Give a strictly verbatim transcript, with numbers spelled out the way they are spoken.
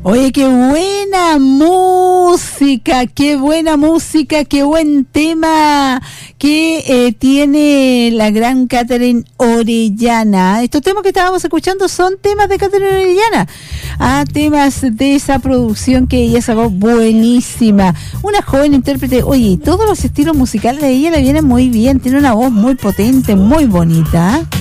Oye, qué buena música, qué buena música, qué buen tema que eh, tiene la gran Catherine Orellana. Estos temas que estábamos escuchando son temas de Catherine Orellana. Ah, temas de esa producción que ella sacó buenísima. Una joven intérprete, oye, todos los estilos musicales de ella le vienen muy bien, tiene una voz muy potente, muy bonita.